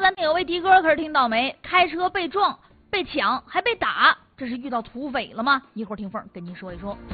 咱有位的哥可是挺倒霉，开车被撞、被抢还被打，这是遇到土匪了吗？一会儿听凤跟您说一说。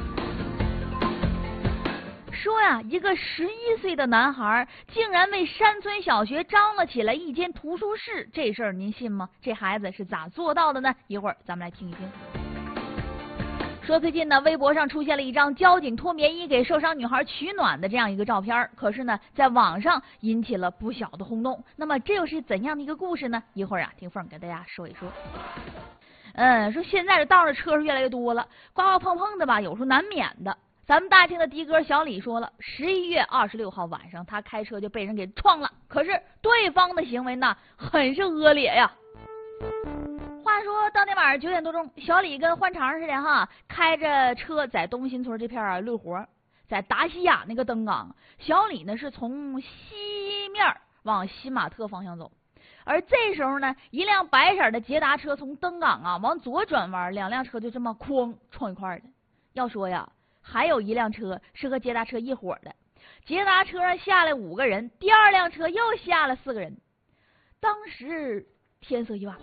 说呀，一个11岁的男孩竟然为山村小学张了起来一间图书室，这事儿您信吗？这孩子是咋做到的呢？一会儿咱们来听一听。说最近呢，微博上出现了一张交警脱棉衣给受伤女孩取暖的这样一个照片，可是呢，在网上引起了不小的轰动。那么这又是怎样的一个故事呢？一会儿啊，听凤给大家说一说。说现在这道上车是越来越多了，刮刮碰碰的吧，有时候难免的。咱们大庆的的哥小李说了，11月26号晚上，他开车就被人给撞了，可是对方的行为呢，很是恶劣呀。话说当天晚上9点多钟，小李跟换肠似的哈，开着车在东新村这片啊溜活，在达西亚那个登岗，小李呢是从西面往西马特方向走，而这时候呢，一辆白色的捷达车从登岗啊往左转弯，两辆车就这么哐撞一块的。要说呀，还有一辆车是和捷达车一伙的，捷达车上下来5个人，第二辆车又下了4个人。当时天色已晚了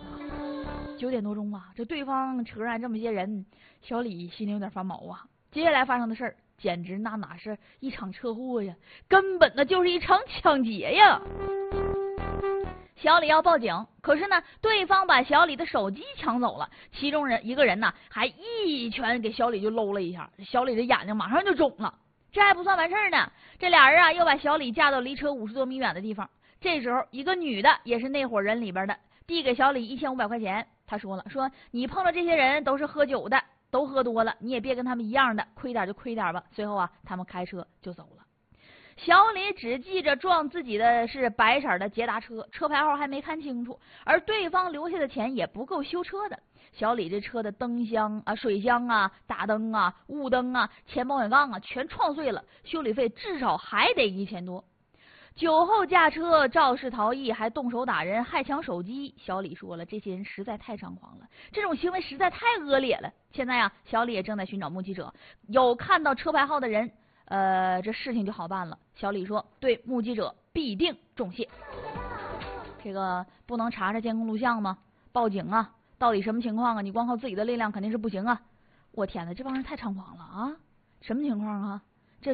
，9点多钟啊，这对方车上这么些人，小李心里有点发毛啊。接下来发生的事儿，简直那哪是一场车祸呀，根本那就是一场抢劫呀！小李要报警，可是呢，对方把小李的手机抢走了，其中一个人呢，还一拳给小李就搂了一下，小李的眼睛马上就肿了。这还不算完事儿呢，这俩人啊又把小李架到离车50多米远的地方。这时候，一个女的也是那伙人里边的，递给小李1500块钱。他说了，说你碰到这些人都是喝酒的，都喝多了，你也别跟他们一样的，亏点就亏点吧。随后啊，他们开车就走了。小李只记着撞自己的是白色的捷达车，车牌号还没看清楚，而对方留下的钱也不够修车的。小李这车的灯箱啊、水箱啊、大灯啊、雾灯啊、前保险杠啊全撞碎了，修理费至少还得1000多。酒后驾车肇事逃逸，还动手打人，害抢手机。小李说了，这些人实在太猖狂了，这种行为实在太恶劣了。现在呀，小李也正在寻找目击者，有看到车牌号的人，这事情就好办了。小李说，对目击者必定重谢。这个不能查查监控录像吗？报警啊！到底什么情况啊？你光靠自己的力量肯定是不行啊！我天哪，这帮人太猖狂了啊！什么情况啊？这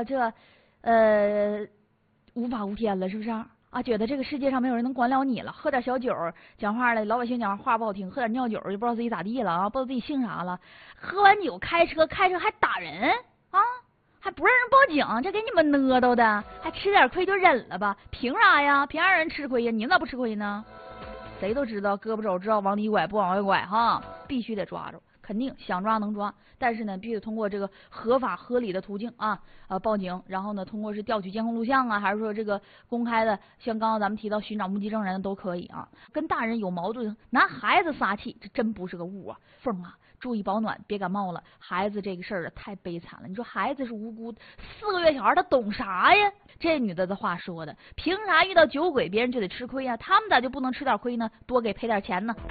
无法无天了，是不是啊？觉得这个世界上没有人能管了你了，喝点小酒讲话了，老百姓讲话不好听，喝点尿酒就不知道自己咋地了啊，不知道自己姓啥了，喝完酒开车还打人啊，还不让人报警，这给你们ner叨的，还吃点亏就忍了吧？凭啥呀？凭啥让人吃亏呀？你们咋不吃亏呢？谁都知道胳膊肘知道往里拐不往外拐哈，必须得抓住。肯定想抓能抓，但是呢，必须得通过这个合法合理的途径报警，然后呢，通过是调取监控录像啊，还是说这个公开的，像刚刚咱们提到寻找目击证人都可以啊。跟大人有矛盾，拿孩子撒气，这真不是个物啊！凤啊，注意保暖，别感冒了。孩子这个事儿啊，太悲惨了。你说孩子是无辜，4个月小孩他懂啥呀？这女的的话说的，凭啥遇到酒鬼别人就得吃亏啊？他们咋就不能吃点亏呢？多给赔点钱呢？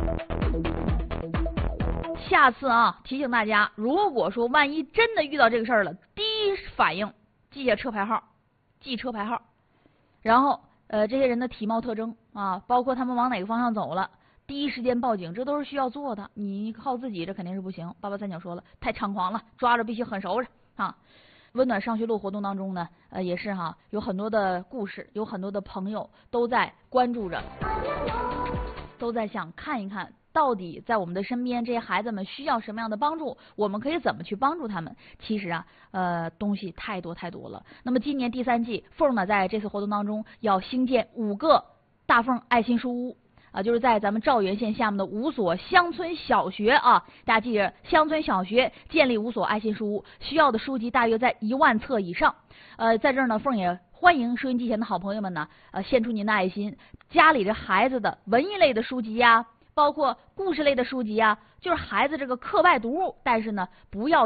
下次啊，提醒大家，如果说万一真的遇到这个事儿了，第一反应记下车牌号，记车牌号，然后这些人的体貌特征啊，包括他们往哪个方向走了，第一时间报警，这都是需要做的。你靠自己这肯定是不行。883说了，太猖狂了，抓着必须狠收拾啊！温暖上学路活动当中呢，也是有很多的故事，有很多的朋友都在关注着，都在想看一看。到底在我们的身边，这些孩子们需要什么样的帮助？我们可以怎么去帮助他们？其实东西太多太多了。那么今年第3季，凤呢在这次活动当中要兴建5个大凤爱心书屋就是在咱们赵源县下面的5所乡村小学大家记着，乡村小学建立5所爱心书屋，需要的书籍大约在1万册以上。在这儿呢，凤也欢迎收音机前的好朋友们呢，献出您的爱心，家里这孩子的文艺类的书籍呀。包括故事类的书籍就是孩子这个课外读物，但是呢，不要